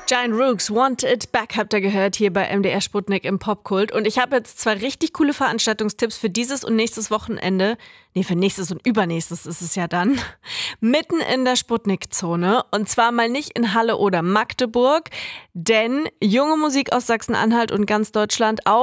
Giant Rooks, Want It Back habt ihr gehört hier bei MDR Sputnik im Popkult. Und ich habe jetzt 2 richtig coole Veranstaltungstipps für dieses und nächstes Wochenende. Nee, für nächstes und übernächstes ist es ja dann. Mitten in der Sputnik-Zone. Und zwar mal nicht in Halle oder Magdeburg, denn junge Musik aus Sachsen-Anhalt und ganz Deutschland auch.